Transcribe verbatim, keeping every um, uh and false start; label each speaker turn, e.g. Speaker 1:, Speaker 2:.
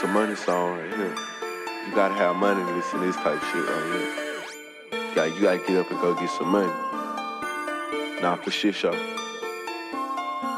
Speaker 1: some money song right here. You gotta have money to listen to this type shit right here. You gotta, you gotta get up and go get some money. Nah, for shit show.